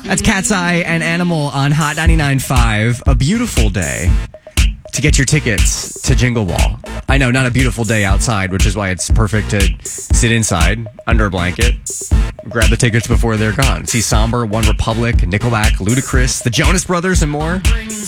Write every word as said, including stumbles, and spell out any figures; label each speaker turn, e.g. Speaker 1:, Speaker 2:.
Speaker 1: That's Cat's Eye and Animal on Hot ninety-nine point five. A beautiful day to get your tickets to Jingle Ball. I know, not a beautiful day outside, which is why it's perfect to sit inside under a blanket, grab the tickets before they're gone. See Somber, One Republic, Nickelback, Ludacris, the Jonas Brothers, and more.